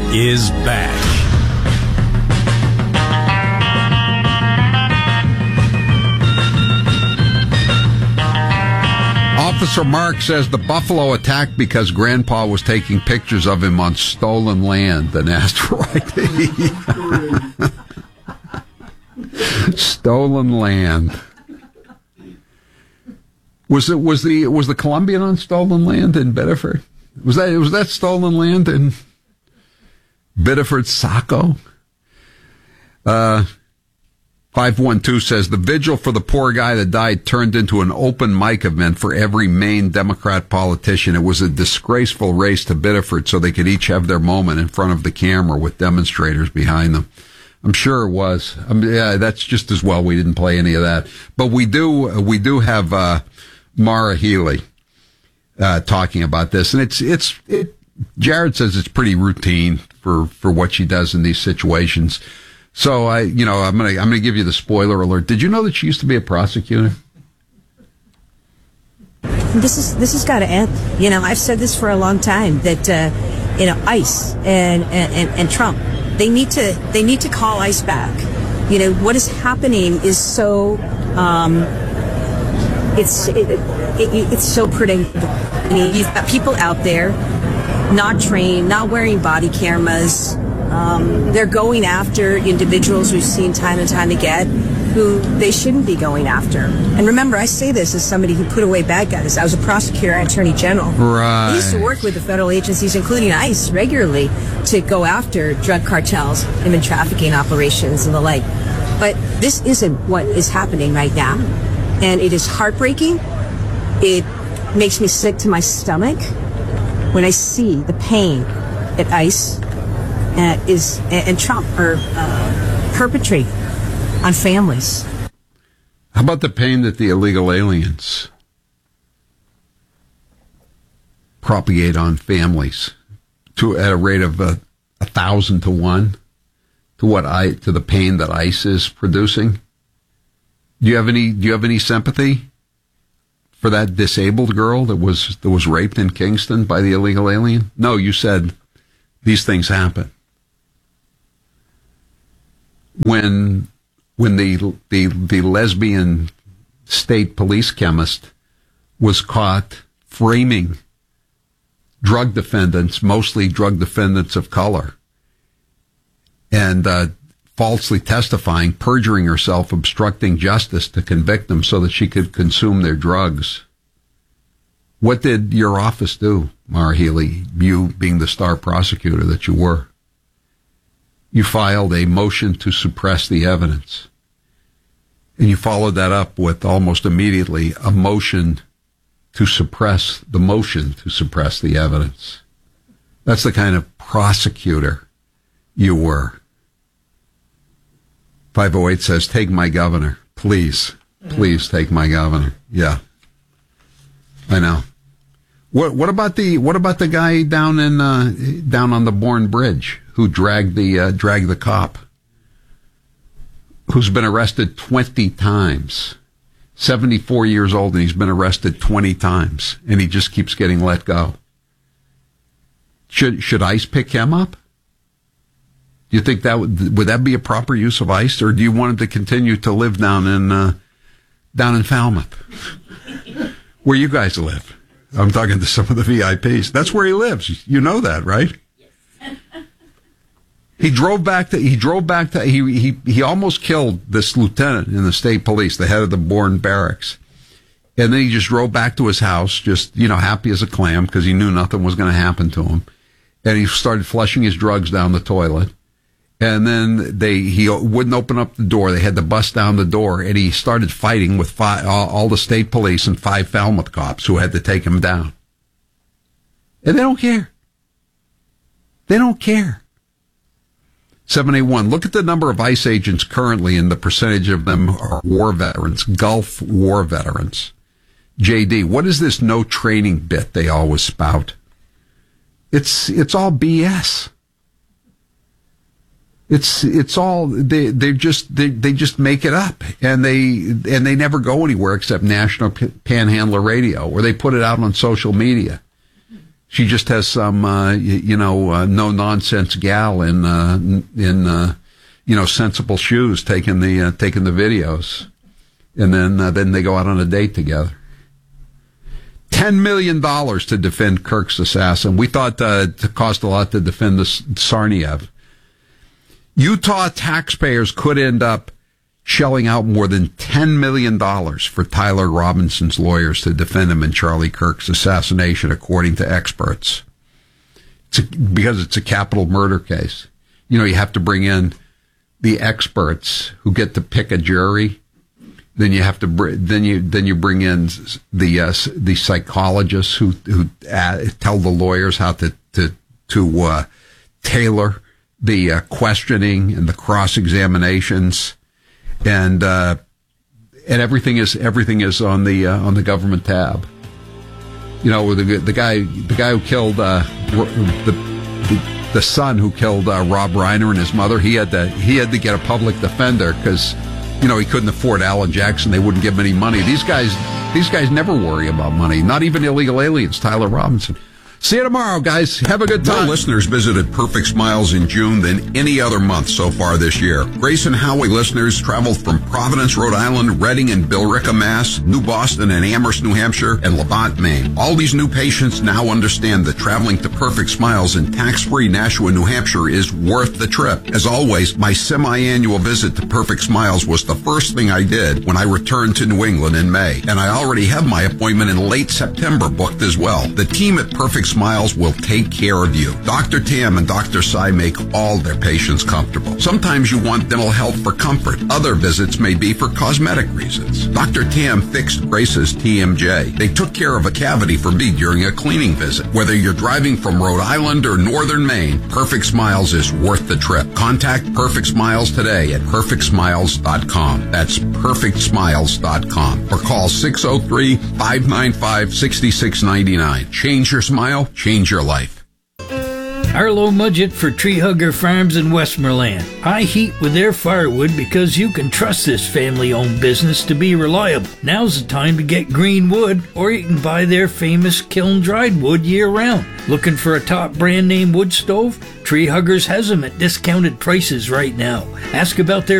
is back. Officer Mark says the buffalo attacked because Grandpa was taking pictures of him on stolen land and asked for ID. Stolen land. Was the Colombian on stolen land in Biddeford? Was that stolen land in Biddeford, Saco? 512 says the vigil for the poor guy that died turned into an open mic event for every Maine Democrat politician. It was a disgraceful race to Biddeford so they could each have their moment in front of the camera with demonstrators behind them. I'm sure it was. Yeah, that's just as well we didn't play any of that. But we do have Maura Healey talking about this, and Jared says it's pretty routine for what she does in these situations. So I'm gonna give you the spoiler alert. Did you know that she used to be a prosecutor? This has got to end. I've said this for a long time that ICE and Trump, they need to call ICE back. What is happening is so it's so predictable. You've got people out there not trained, not wearing body cameras. They're going after individuals we've seen time and time again who they shouldn't be going after. And remember, I say this as somebody who put away bad guys. I was a prosecutor and attorney general. Right. I used to work with the federal agencies, including ICE, regularly to go after drug cartels, human trafficking operations, and the like. But this isn't what is happening right now. And it is heartbreaking. It makes me sick to my stomach when I see the pain that ICE and Trump are perpetrating on families. How about the pain that the illegal aliens propagate on families at a rate of 1,000 to 1 to the pain that ICE is producing? Do you have any sympathy for that disabled girl that was raped in Kingston by the illegal alien? No, you said these things happen. When the lesbian state police chemist was caught framing drug defendants, mostly drug defendants of color, and falsely testifying, perjuring herself, obstructing justice to convict them so that she could consume their drugs. What did your office do, Maura Healey, you being the star prosecutor that you were? You filed a motion to suppress the evidence. And you followed that up with almost immediately a motion to suppress the evidence. That's the kind of prosecutor you were. 508 says, take my governor. Please take my governor. Yeah. I know. What about the guy down on the Bourne Bridge who dragged the cop, who's been arrested 20 times, 74 years old, and he's been arrested 20 times, and he just keeps getting let go? Should ICE pick him up? Do you think would that be a proper use of ICE, or do you want him to continue to live down in Falmouth, where you guys live? I'm talking to some of the VIPs. That's where he lives. You know that, right? Yes. He almost killed this lieutenant in the state police, the head of the Bourne barracks. And then he just drove back to his house, just, happy as a clam because he knew nothing was going to happen to him. And he started flushing his drugs down the toilet. And then he wouldn't open up the door. They had to bust down the door, and he started fighting with all the state police and 5 Falmouth cops who had to take him down. And they don't care. They don't care. 781, look at the number of ICE agents currently, and the percentage of them are war veterans, Gulf War veterans. JD, what is this no training bit they always spout? It's all BS. It's all they just make it up, and they never go anywhere except National Panhandler Radio, or they put it out on social media. She just has some, no nonsense gal in sensible shoes taking the videos, and then they go out on a date together. $10 million to defend Kirk's assassin. We thought it cost a lot to defend Tsarnaev. Utah taxpayers could end up shelling out more than $10 million for Tyler Robinson's lawyers to defend him in Charlie Kirk's assassination, according to experts. Because it's a capital murder case. You have to bring in the experts who get to pick a jury. Then you have to then you bring in the psychologists who tell the lawyers how to tailor the questioning and the cross examinations, and everything is on the government tab. The guy who killed the son who killed Rob Reiner and his mother, he had to get a public defender because he couldn't afford Alan Jackson. They wouldn't give him any money. These guys never worry about money. Not even illegal aliens. Tyler Robinson. See you tomorrow, guys. Have a good time. More listeners visited Perfect Smiles in June than any other month so far this year. Grace and Howie listeners traveled from Providence, Rhode Island, Reading and Billerica, Mass., New Boston and Amherst, New Hampshire, and Levant, Maine. All these new patients now understand that traveling to Perfect Smiles in tax-free Nashua, New Hampshire is worth the trip. As always, my semi-annual visit to Perfect Smiles was the first thing I did when I returned to New England in May. And I already have my appointment in late September booked as well. The team at Perfect Smiles will take care of you. Dr. Tam and Dr. Sai make all their patients comfortable. Sometimes you want dental health for comfort. Other visits may be for cosmetic reasons. Dr. Tam fixed Grace's TMJ. They took care of a cavity for me during a cleaning visit. Whether you're driving from Rhode Island or Northern Maine, Perfect Smiles is worth the trip. Contact Perfect Smiles today at perfectsmiles.com. That's perfectsmiles.com. Or call 603-595-6699. Change your smile, change your life. Arlo Mudgett for Tree Hugger Farms in Westmoreland. High heat with their firewood because you can trust this family-owned business to be reliable. Now's the time to get green wood, or you can buy their famous kiln-dried wood year-round. Looking for a top brand name wood stove? Tree Huggers has them at discounted prices right now. Ask about their